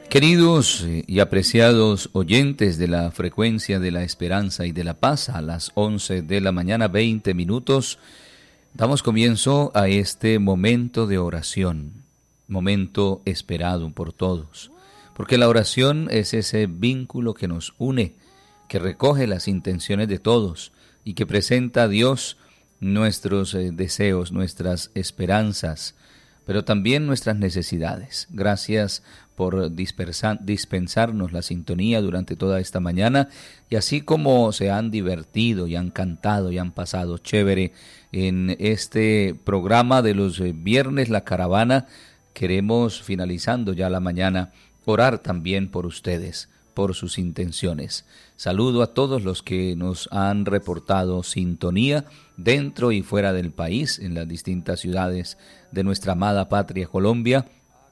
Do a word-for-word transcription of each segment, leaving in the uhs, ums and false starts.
Queridos y apreciados oyentes de la frecuencia de la esperanza y de la paz, a las once de la mañana, veinte minutos, damos comienzo a este momento de oración, momento esperado por todos, porque la oración es ese vínculo que nos une, que recoge las intenciones de todos y que presenta a Dios nuestros eh, deseos, nuestras esperanzas, pero también nuestras necesidades. Gracias por dispersar, dispensarnos la sintonía durante toda esta mañana, y así como se han divertido y han cantado y han pasado chévere en este programa de los viernes La Caravana, queremos, finalizando ya la mañana, orar también por ustedes, por sus intenciones. Saludo a todos los que nos han reportado sintonía dentro y fuera del país, en las distintas ciudades de nuestra amada patria Colombia,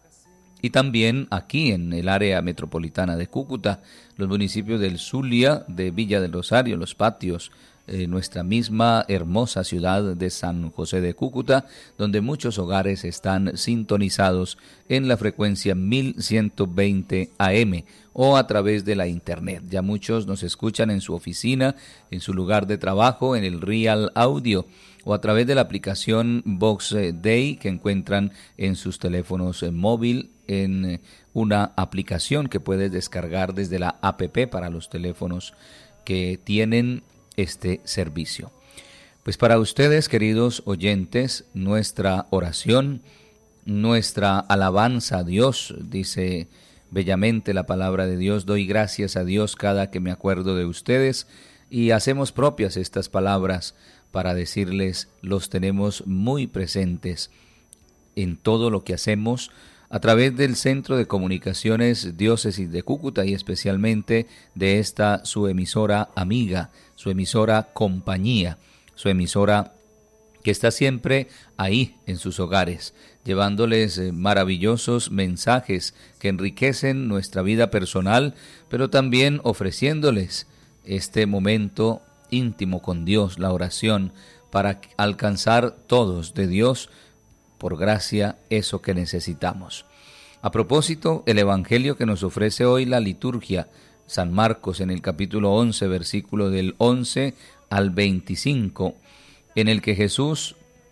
y también aquí en el área metropolitana de Cúcuta, los municipios del Zulia, de Villa del Rosario, Los Patios, eh, nuestra misma hermosa ciudad de San José de Cúcuta, donde muchos hogares están sintonizados en la frecuencia mil ciento veinte A M o a través de la internet. Ya muchos nos escuchan en su oficina, en su lugar de trabajo, en el Real Audio, o a través de la aplicación Vox Day que encuentran en sus teléfonos móvil, en una aplicación que puedes descargar desde la app para los teléfonos que tienen este servicio. Pues para ustedes, queridos oyentes, nuestra oración, nuestra alabanza a Dios, dice bellamente la palabra de Dios: doy gracias a Dios cada que me acuerdo de ustedes, y hacemos propias estas palabras para decirles, los tenemos muy presentes en todo lo que hacemos a través del Centro de Comunicaciones Diócesis de Cúcuta, y especialmente de esta su emisora amiga, su emisora compañía, su emisora que está siempre ahí en sus hogares, llevándoles maravillosos mensajes que enriquecen nuestra vida personal, pero también ofreciéndoles este momento íntimo con Dios, la oración, para alcanzar todos de Dios, por gracia, eso que necesitamos. A propósito, el evangelio que nos ofrece hoy la liturgia, San Marcos, en el capítulo once, versículo del once al veinticinco, en el que Jesús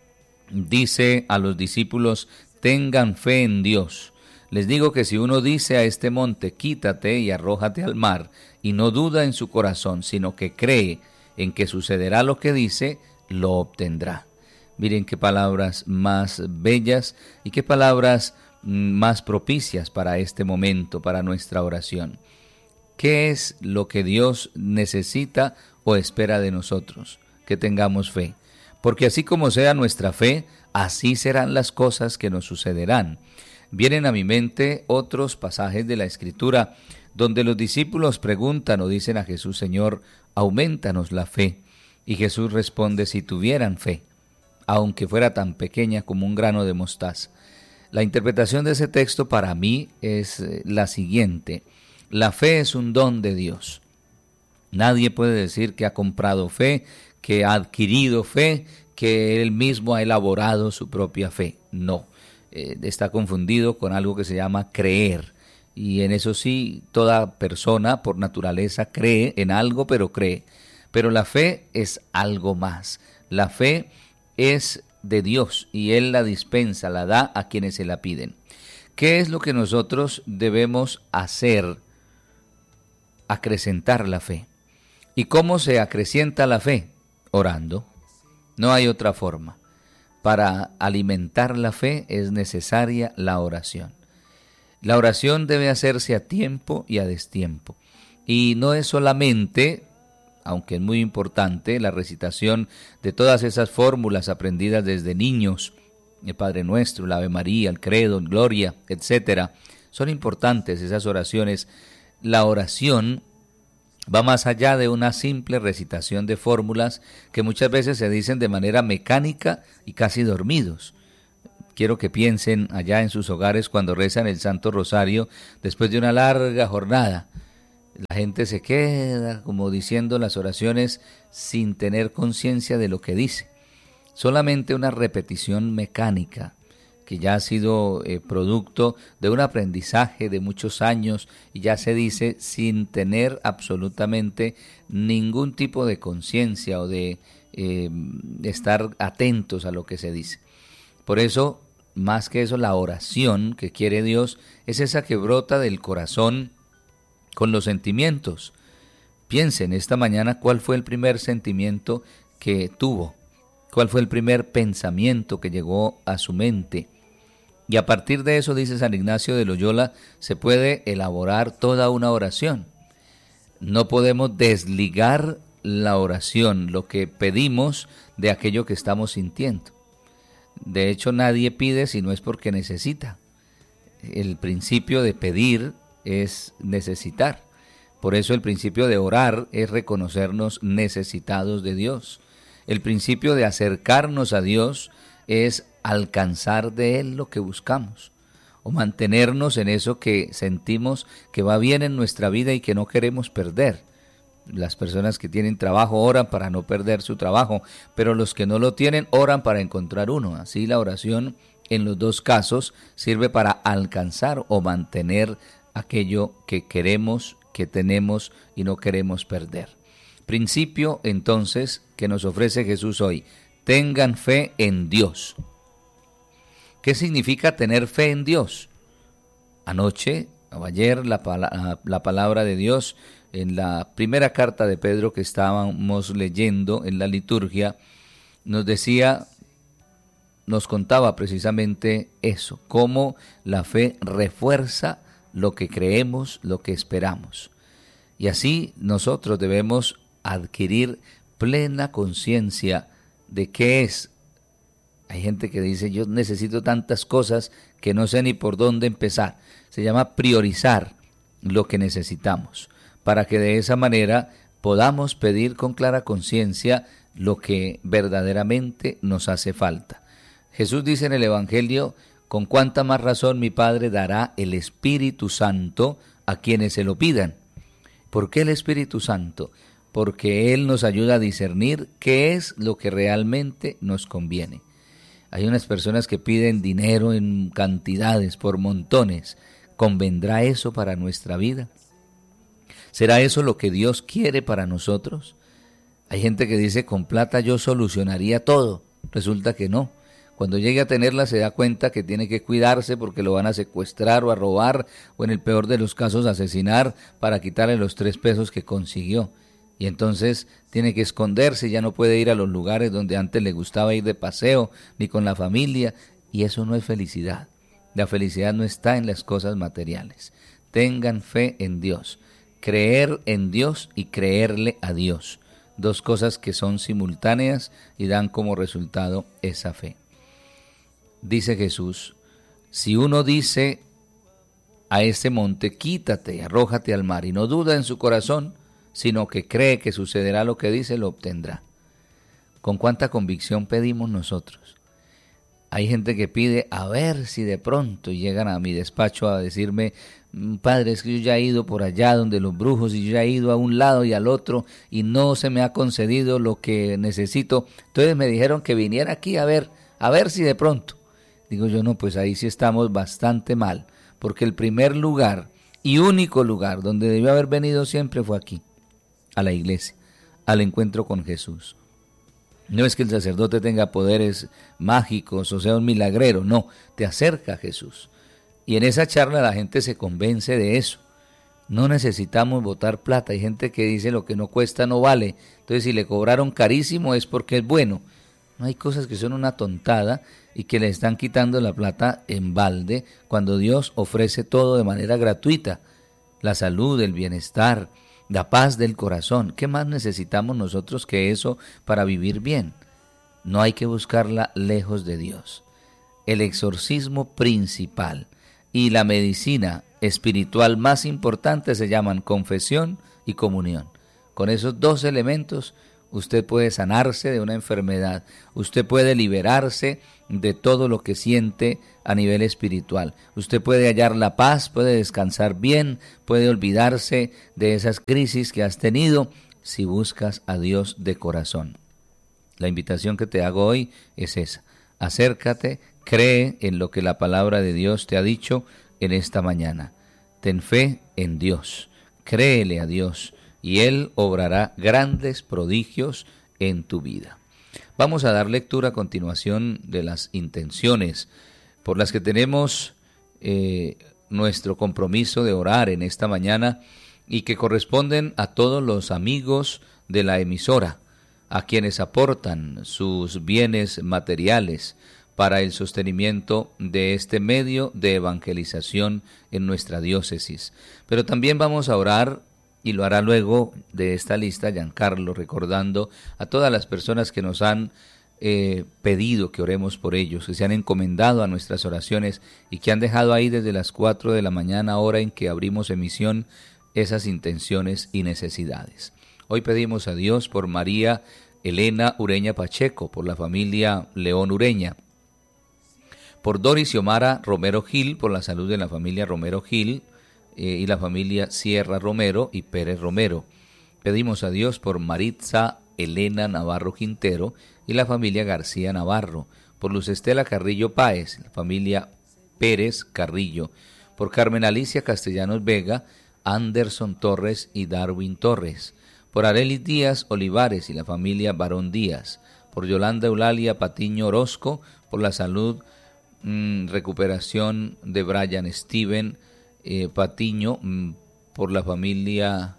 dice a los discípulos: tengan fe en Dios. Les digo que si uno dice a este monte, quítate y arrójate al mar, y no duda en su corazón, sino que cree en que sucederá lo que dice, lo obtendrá. Miren qué palabras más bellas y qué palabras más propicias para este momento, para nuestra oración. ¿Qué es lo que Dios necesita o espera de nosotros? Que tengamos fe. Porque así como sea nuestra fe, así serán las cosas que nos sucederán. Vienen a mi mente otros pasajes de la Escritura donde los discípulos preguntan o dicen a Jesús: Señor, aumentanos la fe. Y Jesús responde: si tuvieran fe, aunque fuera tan pequeña como un grano de mostaza. La interpretación de ese texto para mí es la siguiente: la fe es un don de Dios. Nadie puede decir que ha comprado fe, que ha adquirido fe, que él mismo ha elaborado su propia fe. No, eh, está confundido con algo que se llama creer. Y en eso sí, toda persona por naturaleza cree en algo, pero cree. Pero la fe es algo más. La fe es de Dios y Él la dispensa, la da a quienes se la piden. ¿Qué es lo que nosotros debemos hacer? Acrecentar la fe. ¿Y cómo se acrecienta la fe? Orando. No hay otra forma. Para alimentar la fe es necesaria la oración. La oración debe hacerse a tiempo y a destiempo. Y no es solamente, aunque es muy importante, la recitación de todas esas fórmulas aprendidas desde niños, el Padre Nuestro, el Ave María, el Credo, el Gloria, etcétera. Son importantes esas oraciones. La oración va más allá de una simple recitación de fórmulas que muchas veces se dicen de manera mecánica y casi dormidos. Quiero que piensen allá en sus hogares cuando rezan el Santo Rosario después de una larga jornada. La gente se queda como diciendo las oraciones sin tener conciencia de lo que dice. Solamente una repetición mecánica. que ya ha sido eh, producto de un aprendizaje de muchos años y ya se dice sin tener absolutamente ningún tipo de conciencia o de eh, estar atentos a lo que se dice. Por eso, más que eso, la oración que quiere Dios es esa que brota del corazón con los sentimientos. Piensen esta mañana cuál fue el primer sentimiento que tuvo, cuál fue el primer pensamiento que llegó a su mente. Y a partir de eso, dice San Ignacio de Loyola, se puede elaborar toda una oración. No podemos desligar la oración, lo que pedimos, de aquello que estamos sintiendo. De hecho, nadie pide si no es porque necesita. El principio de pedir es necesitar. Por eso el principio de orar es reconocernos necesitados de Dios. El principio de acercarnos a Dios es alcanzar de Él lo que buscamos, o mantenernos en eso que sentimos que va bien en nuestra vida y que no queremos perder. Las personas que tienen trabajo oran para no perder su trabajo, pero los que no lo tienen oran para encontrar uno. Así la oración en los dos casos sirve para alcanzar o mantener aquello que queremos, que tenemos y no queremos perder. Principio entonces que nos ofrece Jesús hoy: tengan fe en Dios. ¿Qué significa tener fe en Dios? Anoche o ayer la, la palabra de Dios en la primera carta de Pedro que estábamos leyendo en la liturgia nos decía, nos contaba precisamente eso, cómo la fe refuerza lo que creemos, lo que esperamos. Y así nosotros debemos adquirir plena conciencia de qué es. Hay gente que dice, yo necesito tantas cosas que no sé ni por dónde empezar. Se llama priorizar lo que necesitamos, para que de esa manera podamos pedir con clara conciencia lo que verdaderamente nos hace falta. Jesús dice en el Evangelio, con cuánta más razón mi Padre dará el Espíritu Santo a quienes se lo pidan. ¿Por qué el Espíritu Santo? Porque Él nos ayuda a discernir qué es lo que realmente nos conviene. Hay unas personas que piden dinero en cantidades, por montones. ¿Convendrá eso para nuestra vida? ¿Será eso lo que Dios quiere para nosotros? Hay gente que dice, con plata yo solucionaría todo. Resulta que no. Cuando llegue a tenerla se da cuenta que tiene que cuidarse porque lo van a secuestrar o a robar o en el peor de los casos asesinar para quitarle los tres pesos que consiguió. Y entonces tiene que esconderse, ya no puede ir a los lugares donde antes le gustaba ir de paseo, ni con la familia, y eso no es felicidad. La felicidad no está en las cosas materiales. Tengan fe en Dios, creer en Dios y creerle a Dios. Dos cosas que son simultáneas y dan como resultado esa fe. Dice Jesús, si uno dice a este monte, quítate y arrójate al mar, y no duda en su corazón, sino que cree que sucederá lo que dice, lo obtendrá. ¿Con cuánta convicción pedimos nosotros? Hay gente que pide a ver si de pronto, y llegan a mi despacho a decirme, padre, es que yo ya he ido por allá donde los brujos, y yo ya he ido a un lado y al otro, y no se me ha concedido lo que necesito. Entonces me dijeron que viniera aquí a ver, a ver si de pronto. Digo yo, no, pues ahí sí estamos bastante mal, porque el primer lugar y único lugar donde debió haber venido siempre fue aquí, a la iglesia, al encuentro con Jesús. No es que el sacerdote tenga poderes mágicos o sea un milagrero, no, te acerca a Jesús. Y en esa charla la gente se convence de eso. No necesitamos botar plata. Hay gente que dice lo que no cuesta no vale. Entonces si le cobraron carísimo es porque es bueno. No, hay cosas que son una tontada y que le están quitando la plata en balde cuando Dios ofrece todo de manera gratuita. La salud, el bienestar, la paz del corazón. ¿Qué más necesitamos nosotros que eso para vivir bien? No hay que buscarla lejos de Dios. El exorcismo principal y la medicina espiritual más importante se llaman confesión y comunión. Con esos dos elementos usted puede sanarse de una enfermedad, usted puede liberarse de todo lo que siente a nivel espiritual, usted puede hallar la paz, puede descansar bien, puede olvidarse de esas crisis que has tenido si buscas a Dios de corazón. La invitación que te hago hoy es esa: acércate, Cree en lo que la palabra de Dios te ha dicho en esta mañana. Ten fe en Dios, créele a Dios y Él obrará grandes prodigios en tu vida. Vamos a dar lectura a continuación de las intenciones por las que tenemos eh, nuestro compromiso de orar en esta mañana y que corresponden a todos los amigos de la emisora, a quienes aportan sus bienes materiales para el sostenimiento de este medio de evangelización en nuestra diócesis. Pero también vamos a orar, y lo hará luego de esta lista Giancarlo, recordando a todas las personas que nos han eh, pedido que oremos por ellos, que se han encomendado a nuestras oraciones y que han dejado ahí desde las cuatro de la mañana, hora en que abrimos emisión, esas intenciones y necesidades. Hoy pedimos a Dios por María Elena Ureña Pacheco, por la familia León Ureña, por Doris y Omara Romero Gil, por la salud de la familia Romero Gil eh, y la familia Sierra Romero y Pérez Romero. Pedimos a Dios por Maritza Elena Navarro Quintero y la familia García Navarro, por Luz Estela Carrillo Páez, la familia Pérez Carrillo, por Carmen Alicia Castellanos Vega, Anderson Torres y Darwin Torres, por Arelis Díaz Olivares y la familia Barón Díaz, por Yolanda Eulalia Patiño Orozco, por la salud, mmm, recuperación de Brian Steven eh, Patiño, mmm, por la familia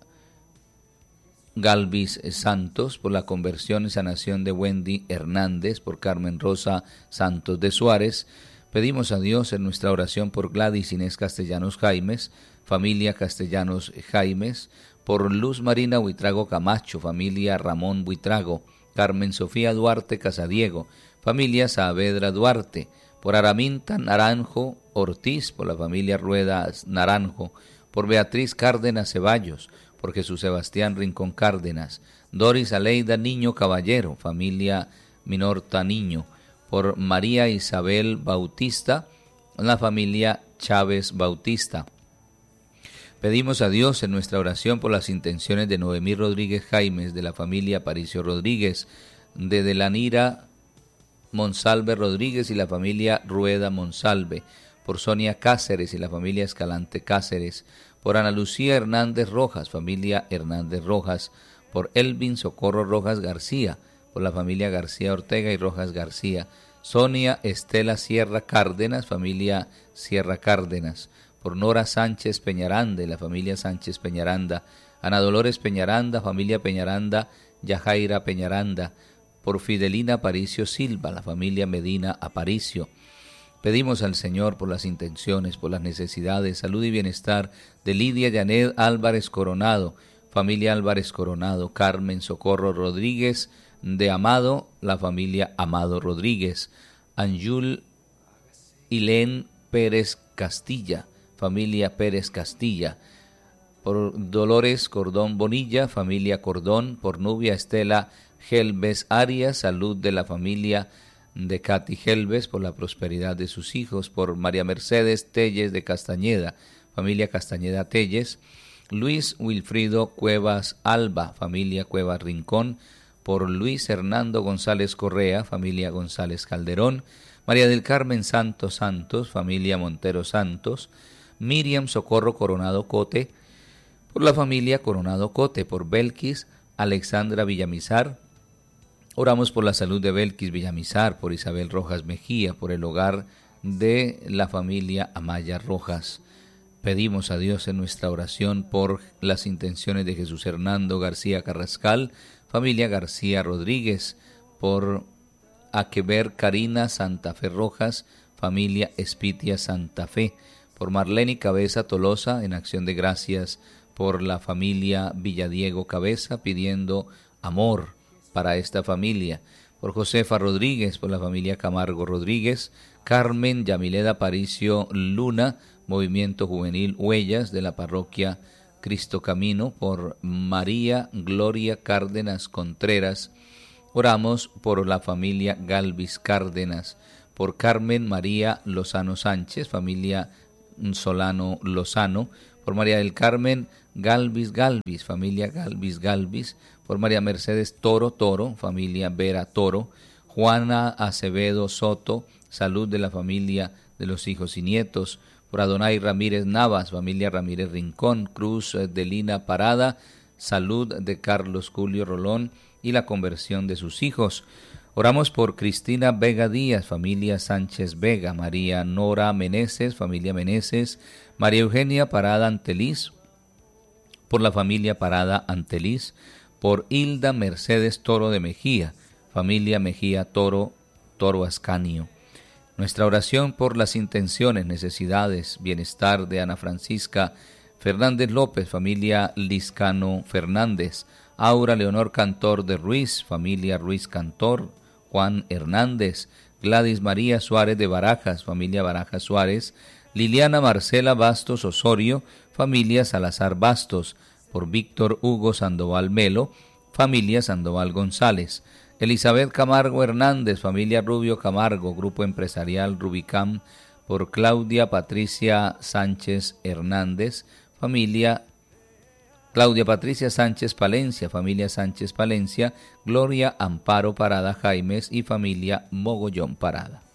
Galvis Santos, por la conversión y sanación de Wendy Hernández, por Carmen Rosa Santos de Suárez. Pedimos a Dios en nuestra oración por Gladys Inés Castellanos Jaimes, familia Castellanos Jaimes, por Luz Marina Buitrago Camacho, familia Ramón Buitrago, Carmen Sofía Duarte Casadiego, familia Saavedra Duarte, por Araminta Naranjo Ortiz, por la familia Ruedas Naranjo, por Beatriz Cárdenas Ceballos, por Jesús Sebastián Rincón Cárdenas, Doris Aleida Niño Caballero, familia Minorta Niño, por María Isabel Bautista, la familia Chávez Bautista. Pedimos a Dios en nuestra oración por las intenciones de Noemí Rodríguez Jaimes, de la familia Aparicio Rodríguez, de Delanira Monsalve Rodríguez y la familia Rueda Monsalve, por Sonia Cáceres y la familia Escalante Cáceres, por Ana Lucía Hernández Rojas, familia Hernández Rojas, por Elvin Socorro Rojas García, por la familia García Ortega y Rojas García, Sonia Estela Sierra Cárdenas, familia Sierra Cárdenas, por Nora Sánchez Peñaranda y la familia Sánchez Peñaranda, Ana Dolores Peñaranda, familia Peñaranda, Yajaira Peñaranda, por Fidelina Aparicio Silva, la familia Medina Aparicio. Pedimos al Señor por las intenciones, por las necesidades, salud y bienestar de Lidia Janet Álvarez Coronado, familia Álvarez Coronado, Carmen Socorro Rodríguez de Amado, la familia Amado Rodríguez, Anjul Ilén Pérez Castilla, familia Pérez Castilla, por Dolores Cordón Bonilla, familia Cordón, por Nubia Estela Gelbes Arias, salud de la familia de Katy Gelbes, por la prosperidad de sus hijos, por María Mercedes Telles de Castañeda, familia Castañeda Telles, Luis Wilfrido Cuevas Alba, familia Cuevas Rincón, por Luis Hernando González Correa, familia González Calderón, María del Carmen Santos Santos, familia Montero Santos, Miriam Socorro Coronado Cote, por la familia Coronado Cote, por Belkis Alexandra Villamizar. Oramos por la salud de Belkis Villamizar, por Isabel Rojas Mejía, por el hogar de la familia Amaya Rojas. Pedimos a Dios en nuestra oración por las intenciones de Jesús Hernando García Carrascal, familia García Rodríguez, por Aquever Karina Santa Fe Rojas, familia Espitia Santa Fe, por Marlene Cabeza Tolosa, en acción de gracias por la familia Villadiego Cabeza, pidiendo amor para esta familia, por Josefa Rodríguez, por la familia Camargo Rodríguez, Carmen Yamileda Aparicio Luna, Movimiento Juvenil Huellas de la parroquia Cristo Camino, por María Gloria Cárdenas Contreras. Oramos por la familia Galvis Cárdenas, por Carmen María Lozano Sánchez, familia Solano Lozano, por María del Carmen Galvis Galvis, familia Galvis Galvis, por María Mercedes Toro Toro, familia Vera Toro, Juana Acevedo Soto, salud de la familia, de los hijos y nietos. Por Adonai Ramírez Navas, familia Ramírez Rincón, Cruz de Lina Parada, salud de Carlos Julio Rolón y la conversión de sus hijos. Oramos por Cristina Vega Díaz, familia Sánchez Vega, María Nora Meneses, familia Meneses, María Eugenia Parada Anteliz, por la familia Parada Anteliz, por Hilda Mercedes Toro de Mejía, familia Mejía Toro, Toro Ascanio. Nuestra oración por las intenciones, necesidades, bienestar de Ana Francisca Fernández López, familia Liscano Fernández, Aura Leonor Cantor de Ruiz, familia Ruiz Cantor, Juan Hernández, Gladys María Suárez de Barajas, familia Barajas Suárez, Liliana Marcela Bastos Osorio, familia Salazar Bastos, por Víctor Hugo Sandoval Melo, familia Sandoval González, Elizabeth Camargo Hernández, familia Rubio Camargo, Grupo Empresarial Rubicam, por Claudia Patricia Sánchez Hernández, familia Claudia Patricia Sánchez Palencia, familia Sánchez Palencia, Gloria Amparo Parada Jaimes y familia Mogollón Parada.